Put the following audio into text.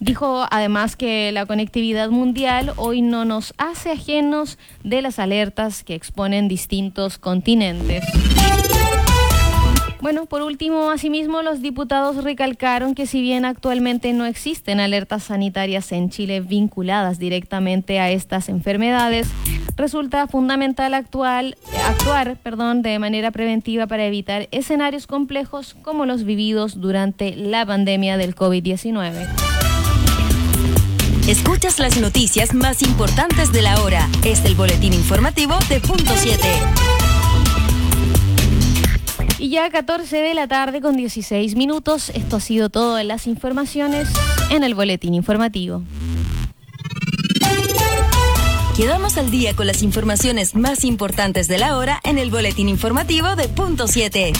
Dijo además que la conectividad mundial hoy no nos hace ajenos de las alertas que exponen distintos continentes. Bueno, por último, asimismo, los diputados recalcaron que si bien actualmente no existen alertas sanitarias en Chile vinculadas directamente a estas enfermedades, resulta fundamental actuar de manera preventiva para evitar escenarios complejos como los vividos durante la pandemia del COVID-19. Escuchas las noticias más importantes de la hora. Es el boletín informativo de Punto 7. Y ya 14 de la tarde con 16 minutos. Esto ha sido todo en las informaciones en el boletín informativo. Quedamos al día con las informaciones más importantes de la hora en el boletín informativo de Punto 7.